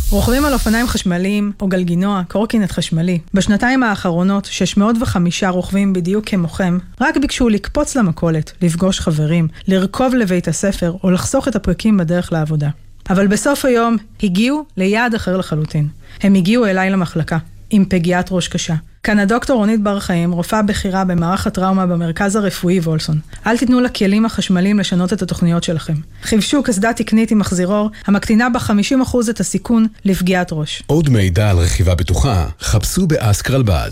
רוכבים על אופניים חשמליים או גלגינוע, קורקינט חשמלי. בשנתיים האחרונות 605 רוכבים בדיוק כמוכם רק ביקשו לקפוץ למכולת, לפגוש חברים, לרכוב לבית הספר או לחסוך את הפרקים בדרך לעבודה. אבל בסוף היום הגיעו ליעד אחר לחלוטין. הם הגיעו אליי למחלקה עם פגיעת ראש קשה. כאן הדוקטור רונית בר חיים, רופאה בכירה במערך הטראומה במרכז הרפואי וולסון. אל תיתנו לכלים החשמליים לשנות את התוכניות שלכם. חיפשו קסדה תקנית עם מחזירור, המקטינה ב50% את הסיכון לפגיעת ראש. עוד מידע על רכיבה בטוחה, חפשו באסק רלב"ד.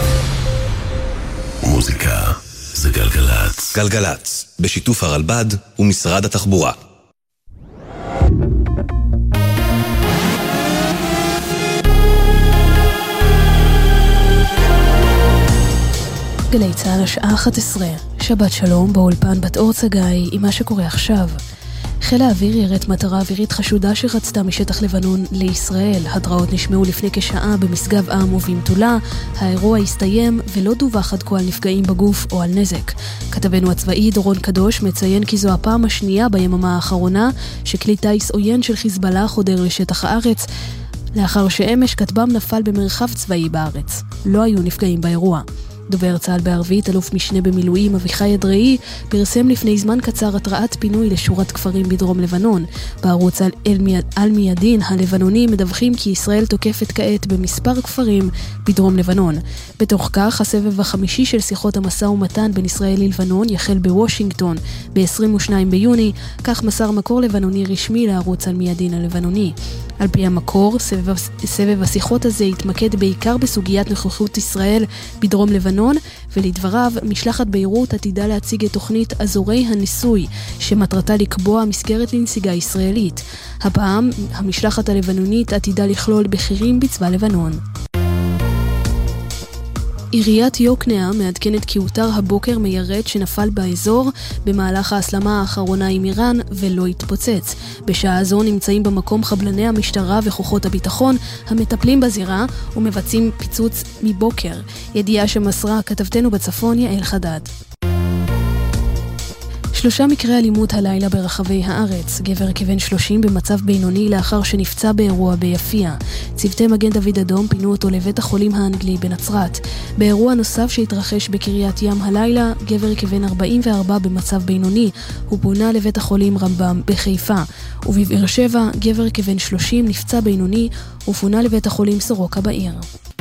מוזיקה זה גלגלץ. גלגלץ, בשיתוף הרלב"ד ומשרד התחבורה. גלי צהל השעה 11, שבת שלום באולפן בת אור צגאי עם מה שקורה עכשיו. חיל האוויר ירט מטרה אווירית חשודה שרצתה משטח לבנון לישראל. התראות נשמעו לפני כשעה במשגב עם ובמטולה. האירוע הסתיים ולא דווח עד כה על נפגעים בגוף או על נזק. כתבנו הצבאי דורון קדוש מציין כי זו הפעם השנייה ביממה האחרונה שכלי טייס עוין של חיזבאללה חודר לשטח הארץ, לאחר שאמש כטב"ם נפל במרחב צבאי בארץ. לא היו נפגעים באירוע. דובר צה"ל בערבית, אלוף משנה במילואים אביחי אדראי, פרסם לפני זמן קצר התראת פינוי לשורת כפרים בדרום לבנון. בערוץ על מיידין הלבנוני מדווחים כי ישראל תוקפת כעת במספר כפרים בדרום לבנון. בתוך כך, הסבב החמישי של שיחות המשא ומתן בין ישראל ללבנון יחל בוושינגטון ב-22 ביוני, כך מסר מקור לבנוני רשמי לערוץ על מיידין הלבנוני. על פי המקור, סבב השיחות הזה התמקד בעיקר בסוגיית נוכחות ישראל בדרום לבנון, ולדבריו, משלחת ביירות עתידה להציג את תוכנית אזורי הניסוי, שמטרתה לקבוע מסגרת לנסיגה ישראלית. הפעם, המשלחת הלבנונית עתידה לכלול בכירים בצבא לבנון. עיריית יוקנעם מעדכנת כי הותר הבוקר מיירט שנפל באזור במהלך ההסלמה האחרונה עם איראן ולא התפוצץ. בשעה זו נמצאים במקום חבלני המשטרה וכוחות הביטחון המטפלים בזירה ומבצעים פיצוץ מבוקר. ידיעה שמסרה כתבתנו בצפון יעל חדד. 3 מקרי אלימות הלילה ברחבי הארץ. גבר כבן 30 במצב בינוני לאחר שנפצע באירוע ביפיע. צוותי מגן דוד אדום פינו אותו לבית החולים האנגלי בנצרת. באירוע נוסף שהתרחש בקריית ים הלילה, גבר כבן 44 במצב בינוני, הוא פונה לבית החולים רמב"ם בחיפה. ובבאר שבע, גבר כבן 30 נפצע בינוני ופונה לבית החולים סורוקה בעיר.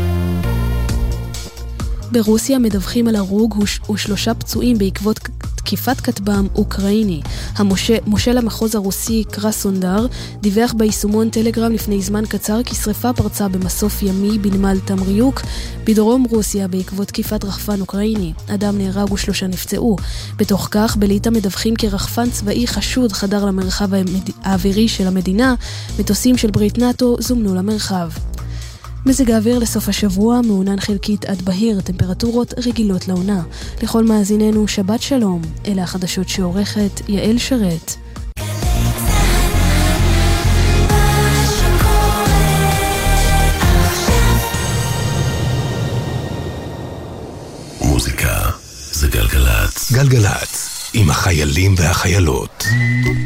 ברוסיה מדווחים על הרוג ו3 פצועים בעקבות תקיפת כטב"ם אוקראיני. המושל המחוז הרוסי קרסונדר דיווח ביישומון טלגרם לפני זמן קצר כי שריפה פרצה במסוף ימי בנמל תמריוק בדרום רוסיה בעקבות תקיפת רחפן אוקראיני. אדם נהרג ו3 נפצעו. בתוך כך, בליטא מדווחים כי רחפן צבאי חשוד חדר למרחב האווירי של המדינה. מטוסים של ברית נאטו זומנו למרחב. מזג האוויר לסוף השבוע מעונן חלקית עד בהיר, טמפרטורות רגילות לעונה. לכל מאזיננו שבת שלום, אלה החדשות שעורכת יעל שרת. מוזיקה זה גלגלץ. גלגלץ עם החיילים והחיילות.